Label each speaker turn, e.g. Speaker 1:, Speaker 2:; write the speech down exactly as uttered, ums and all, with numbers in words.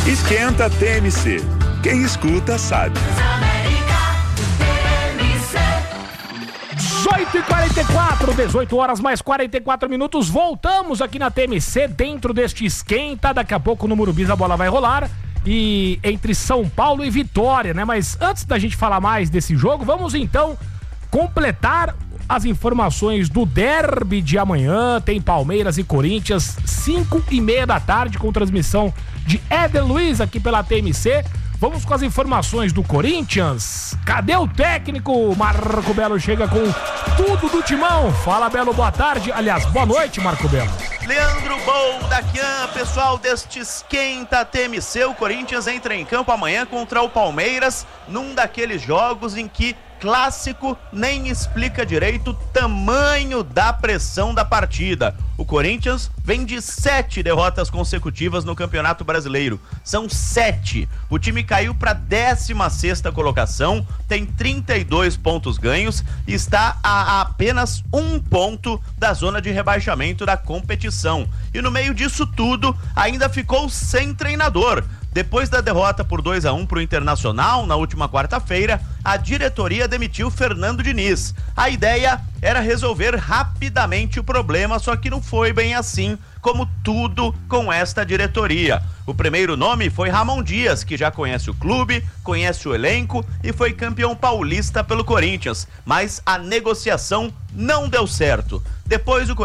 Speaker 1: Esquenta T M C. Quem escuta sabe.
Speaker 2: dezoito e quarenta e quatro, dezoito horas mais quarenta e quatro minutos. Voltamos aqui na T M C dentro deste esquenta. Daqui a pouco no Morumbi a bola vai rolar. E entre São Paulo e Vitória, né? Mas antes da gente falar mais desse jogo, vamos então completar as informações do derby de amanhã. Tem Palmeiras e Corinthians, cinco e meia da tarde, com transmissão de Éder Luiz aqui pela T M C. Vamos com as informações do Corinthians. Cadê o técnico? Marco Belo chega com tudo do timão. Fala, Belo, boa tarde. Aliás, boa noite, Marco Belo.
Speaker 3: Leandro Boldaquian, pessoal deste Esquenta T M C. O Corinthians entra em campo amanhã contra o Palmeiras, num daqueles jogos em que clássico nem explica direito o tamanho da pressão da partida. O Corinthians vem de sete derrotas consecutivas no Campeonato Brasileiro. São sete. O time caiu para a décima sexta colocação, tem trinta e dois pontos ganhos e está a apenas um ponto da zona de rebaixamento da competição. E no meio disso tudo, ainda ficou sem treinador. Depois da derrota por dois a um para o Internacional na última quarta-feira, a diretoria demitiu Fernando Diniz. A ideia era resolver rapidamente o problema, só que não foi bem assim, como tudo com esta diretoria. O primeiro nome foi Ramon Dias, que já conhece o clube, conhece o elenco e foi campeão paulista pelo Corinthians, mas a negociação não deu certo. Depois o